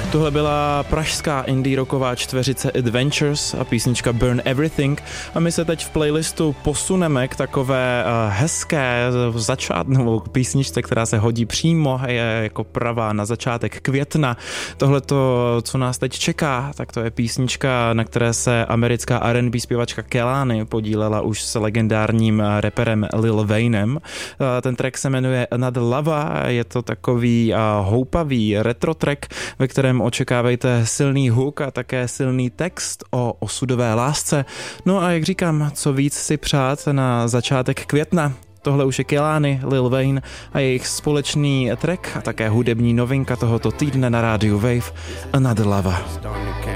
Tohle byla pražská indie rocková čtveřice Adventures a písnička Burn Everything a my se teď v playlistu posuneme k takové hezké písničce, která se hodí přímo, je jako pravá na začátek května. Tohleto, co nás teď čeká, tak to je písnička, na které se americká R&B zpěvačka Kehlani podílela už s legendárním raperem Lil Waynem. Ten track se jmenuje Another Lover, je to takový houpavý retro track, ve kterém očekávejte silný hook a také silný text o osudové lásce. No a jak říkám, co víc si přát na začátek května. Tohle už je Kehlani, Lil Wayne a jejich společný track a také hudební novinka tohoto týdne na rádiu Wave Another Lover.